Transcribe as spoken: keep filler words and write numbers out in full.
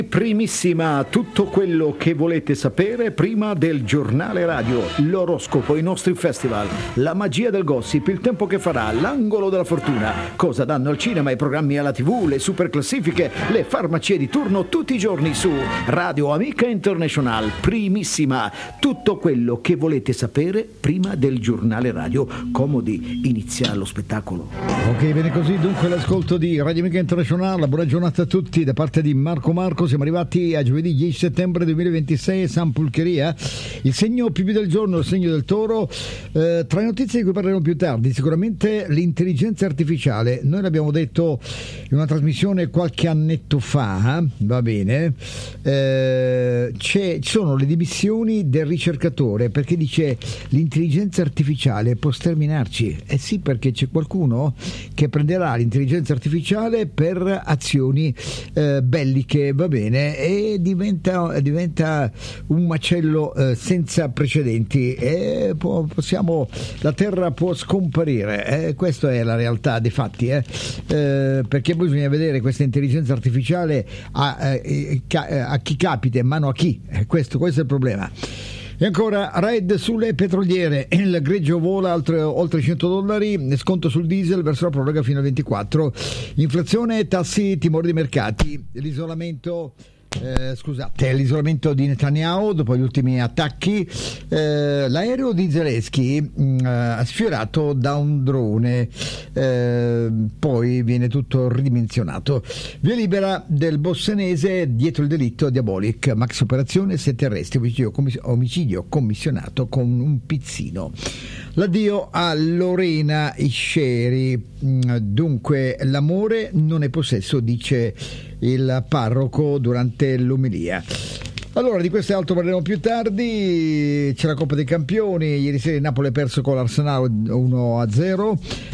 Primissima, tutto quello che volete sapere prima del giornale radio, l'oroscopo, i nostri festival, la magia del gossip, il tempo che farà, l'angolo della fortuna, cosa danno al cinema, i programmi alla tivù, le super classifiche, le farmacie di turno tutti i giorni su Radio Amica International. Primissima, tutto quello che volete sapere prima del giornale radio. Comodi, inizia lo spettacolo. Ok, bene così, dunque l'ascolto di Radio Amica International. Buona giornata a tutti da parte di Marco Marco. Siamo arrivati a giovedì dieci settembre duemilaventisei, San Pulcheria, il segno più del giorno, il segno del toro. Eh, tra le notizie di cui parleremo più tardi, sicuramente l'intelligenza artificiale. Noi l'abbiamo detto in una trasmissione qualche annetto fa, va bene, eh, c'è, ci sono le dimissioni del ricercatore perché dice l'intelligenza artificiale può sterminarci. Eh sì, perché c'è qualcuno che prenderà l'intelligenza artificiale per azioni eh, belliche, va bene, e diventa, diventa un macello eh, senza precedenti e può, possiamo, la terra può scomparire, eh, questa è la realtà dei fatti, eh. Eh, perché bisogna vedere questa intelligenza artificiale a, eh, a chi capita, in mano a chi, eh, questo, questo è il problema. E ancora raid sulle petroliere, il greggio vola oltre, oltre cento dollari, sconto sul diesel verso la proroga fino al ventiquattro, inflazione, tassi, timore dei mercati, l'isolamento. Eh, scusate, l'isolamento di Netanyahu dopo gli ultimi attacchi, eh, l'aereo di Zelensky mh, ha sfiorato da un drone, eh, poi viene tutto ridimensionato. Via libera del bossenese dietro il delitto Diabolic, max operazione, sette arresti, omicidio, commiss- omicidio commissionato con un pizzino. L'addio a Lorena Isceri. Dunque l'amore non è possesso, dice il parroco durante l'omelia. Allora, di questo e altro parleremo più tardi. C'è la Coppa dei Campioni, ieri sera il Napoli ha perso con l'Arsenal uno a zero.